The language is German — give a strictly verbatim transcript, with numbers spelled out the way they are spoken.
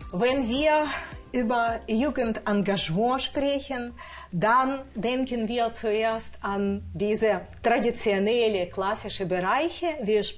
Wenn wir über Jugendengagement sprechen, dann denken wir zuerst an diese traditionellen klassischen Bereiche wie